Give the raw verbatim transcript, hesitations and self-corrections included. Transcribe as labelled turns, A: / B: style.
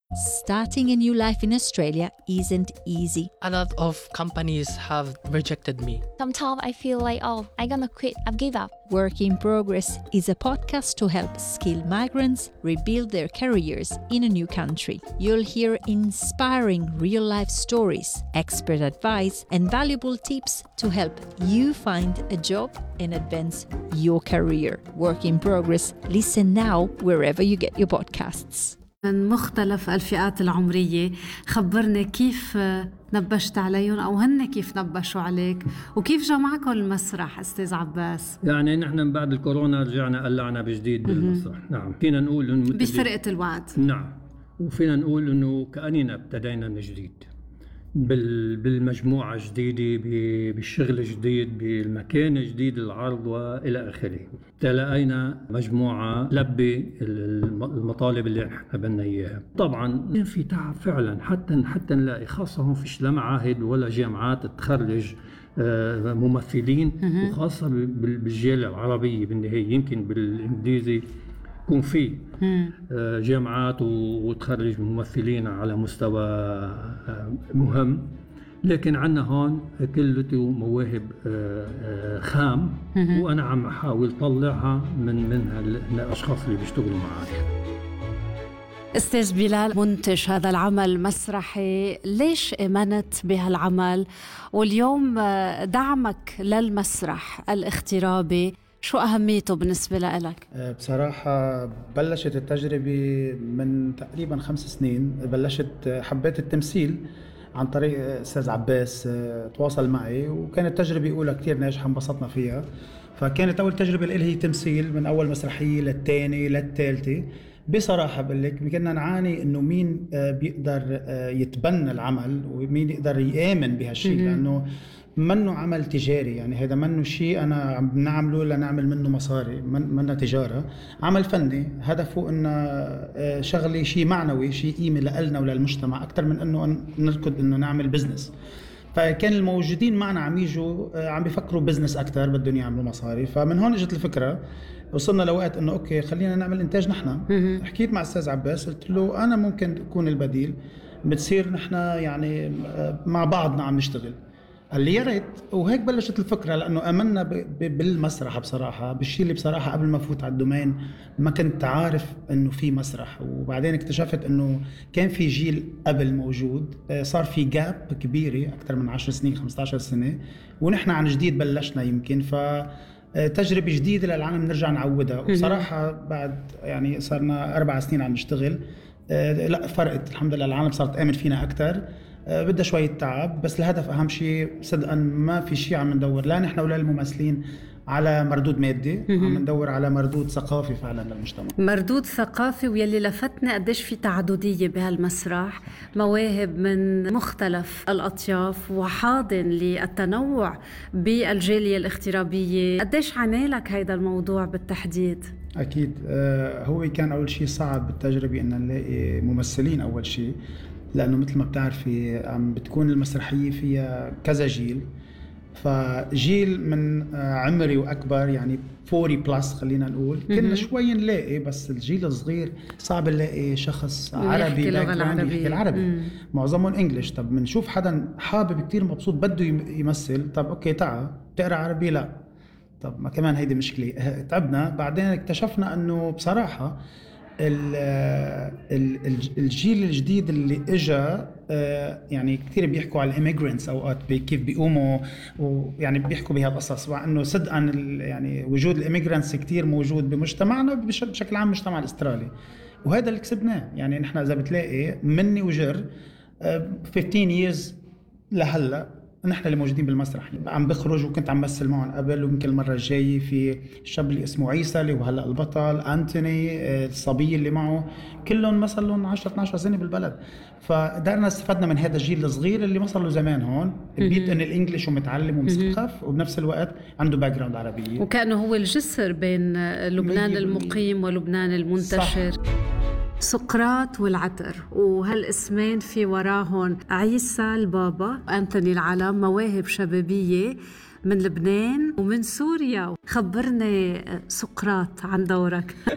A: Starting a new life in Australia isn't easy.
B: A lot of companies have rejected me.
C: Sometimes I feel like, oh, I'm gonna quit, I've give up.
A: Work in Progress is a podcast to help skilled migrants rebuild their careers in a new country. You'll hear inspiring real-life stories, expert advice, and valuable tips to help you find a job and advance your career. Work in Progress. Listen now wherever you get your podcasts.
D: من مختلف الفئات العمرية، خبرني كيف نبشت عليهم أو هن كيف نبشوا عليك وكيف جمعكم المسرح أستاذ عباس؟
E: يعني نحن من بعد الكورونا رجعنا قلعنا بجديد بالمسرح. نعم، فينا نقول إنه
D: بفرقة الوعد.
E: نعم، وفينا نقول إنه كأننا ابتدينا من جديد بالمجموعة جديدة، بالشغل جديد، بالمكان جديد، العرض وإلى آخره. تلاقينا مجموعة لبي المطالب اللي نحن بدنا إياها. طبعا في تعب فعلا حتى حتى نلاقي، خاصة هون فيش لا معاهد ولا جامعات تخرج ممثلين، وخاصة بالجالية العربية بالنهاية. يمكن بالإنجليزي يكون في جامعات وتخرج ممثلين على مستوى مهم، لكن عنا هون كلته مواهب خام، وأنا عم أحاول طلعها من من الأشخاص اللي بيشتغلوا معي.
D: أستاذ بلال، منتج هذا العمل مسرحي، ليش آمنت بهالعمل؟ واليوم دعمك للمسرح الاغترابي شو أهميته بالنسبة لك؟
F: بصراحة بلشت التجربة من تقريبا خمس سنين. بلشت حبيت التمثيل عن طريق أستاذ عباس، تواصل معي وكانت تجربة أولى كتير ناجحة، انبسطنا فيها. فكانت أول تجربة لي هي تمثيل، من أول مسرحية للتاني للتالتة. بصراحة بقولك كنا نعاني إنه مين بيقدر يتبنى العمل ومين يقدر يآمن بهالشيء، لأنه منه عمل تجاري. يعني هذا منه شيء أنا عم نعمله لنعمل منه مصاري، من منه تجارة. عمل فني هدفه إنه شغلي شيء معنوي، شيء قيمة لنا وللمجتمع أكتر من إنه نركض إنه نعمل بزنس. فكان الموجودين معنا عم يجوا عم بيفكروا بزنس أكتر، بدهم يعملوا مصاري. فمن هون اجت الفكرة، وصلنا لوقت إنه أوكي خلينا نعمل إنتاج نحن. حكيت مع أستاذ عباس، قلت له أنا ممكن أكون البديل، بتصير نحن يعني مع بعضنا عم نشتغل. قال لي يا ريت. وهيك بلشت الفكرة، لأنه أمنا بالمسرح بصراحة، بالشيء اللي بصراحة قبل ما فوت على الدومين ما كنت عارف إنه في مسرح. وبعدين اكتشفت إنه كان في جيل قبل موجود، صار في جاب كبيرة أكثر من عشر سنين خمسة عشر سنة، ونحن عن جديد بلشنا يمكن. فتجربة جديدة للعالم نرجع نعودها. وبصراحة بعد يعني صارنا أربع سنين عم نشتغل، لا فرقت الحمد لله، العالم صارت تآمن فينا أكتر. بدها شوية تعب، بس الهدف أهم شيء صدقا. ما في شيء عم ندور لا نحن ولا الممثلين على مردود مادي، عم ندور على مردود ثقافي فعلا للمجتمع.
D: مردود ثقافي. ويلي لفتنا قديش في تعددية بهالمسرح، مواهب من مختلف الأطياف وحاضن للتنوع بالجالية الاغترابية. قديش عنالك هيدا الموضوع بالتحديد؟
F: أكيد آه هو كان أول شيء صعب بالتجربة إن نلاقي ممثلين أول شيء، لأنه مثل ما بتعرفي عم بتكون المسرحية فيها كذا جيل. فجيل من عمري وأكبر يعني أربعين بلس خلينا نقول، كنا شوي نلاقي، بس الجيل الصغير صعب نلاقي شخص عربي يحكي العربي، معظمهم إنجليش. طب منشوف حدا حابب كتير مبسوط بده يمثل، طب أوكي تعال بتقرأ عربي؟ لا. طب ما كمان هيدي مشكلة. تعبنا. بعدين اكتشفنا أنه بصراحة الجيل الجديد اللي اجى يعني كثير بيحكوا على الاميجرانتس اوقات كيف بيقوموا، ويعني بيحكوا بهالقصص، وانه صدقا يعني وجود الاميجرانتس كثير موجود بمجتمعنا بشكل عام، المجتمع الاسترالي. وهذا اللي كسبناه. يعني نحن اذا بتلاقي مني وجر خمسة عشر years لهلا نحن اللي موجودين بالمسرح عم بخرج، وكنت عم مثل معهم قبل، ويمكن المره الجايه في الشاب اللي اسمه عيسى اللي هو هلا البطل، انتوني الصبي اللي معه، كلهم مثل لهم عشرة اثناشر سنه بالبلد. فقدرنا استفدنا من هذا الجيل الصغير اللي وصل له زمان هون، بيتقن الانجليش ومتعلم ومثقف، وبنفس الوقت عنده باك جراوند عربيه،
D: وكانه هو الجسر بين لبنان المقيم ولبنان المنتشر. صح. سقراط والعطر، وهالاسمين في وراهن عيسى البابا، أنتوني العلم، مواهب شبابية من لبنان ومن سوريا. خبرني سقراط عن دورك.